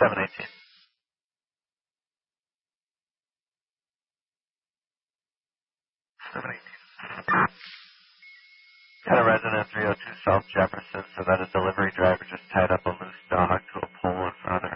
718. Got a resident 302 South Jefferson, so that a delivery driver just tied up a loose dog.